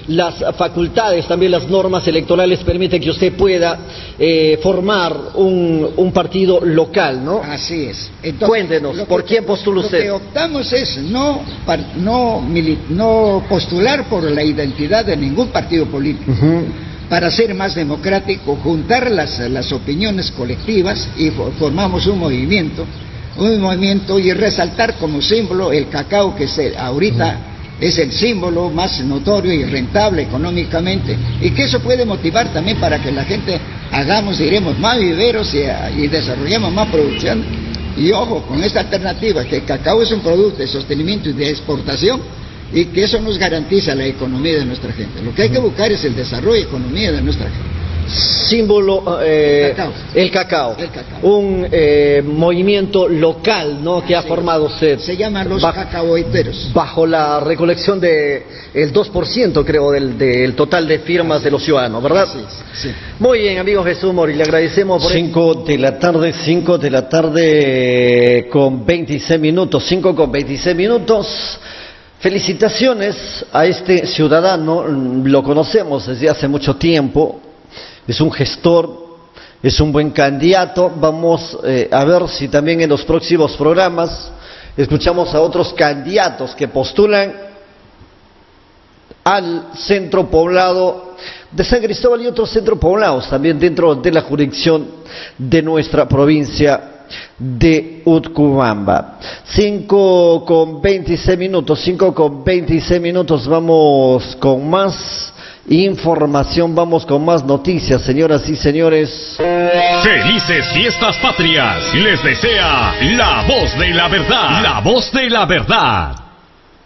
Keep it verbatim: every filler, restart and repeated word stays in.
las facultades, también las normas electorales permiten que usted pueda eh, formar un, un partido local, ¿no? Así es. Entonces, cuéntenos, ¿por quién postula usted? Lo que optamos es no, no, no postular por la identidad de ningún partido político. Uh-huh. Para ser más democrático, juntar las, las opiniones colectivas y formamos un movimiento, un movimiento y resaltar como símbolo el cacao, que se, ahorita es el símbolo más notorio y rentable económicamente, y que eso puede motivar también para que la gente hagamos, diremos, más viveros y, y desarrollemos más producción. Y ojo, con esta alternativa, que el cacao es un producto de sostenimiento y de exportación, y que eso nos garantiza la economía de nuestra gente. Lo que hay que buscar es el desarrollo y economía de nuestra gente. Símbolo, eh, cacao. El, cacao. el cacao, un eh, movimiento local, ¿no?, que sí, ha formado usted. Se llaman los cacaoiteros. Bajo la recolección de el dos por ciento, creo, del, del total de firmas de los ciudadanos, ¿verdad? Sí, sí. Muy bien, amigos Jesús Mori, le agradecemos por... cinco de la tarde, cinco de la tarde con veintiséis minutos, cinco con veintiséis minutos. Felicitaciones a este ciudadano, lo conocemos desde hace mucho tiempo, es un gestor, es un buen candidato. Vamos eh, a ver si también en los próximos programas escuchamos a otros candidatos que postulan al centro poblado de San Cristóbal y otros centros poblados también dentro de la jurisdicción de nuestra provincia de Utcubamba. cinco con veintiséis minutos, cinco con veintiséis minutos, vamos con más información, vamos con más noticias, señoras y señores. Felices fiestas patrias, les desea la voz de la verdad, la voz de la verdad.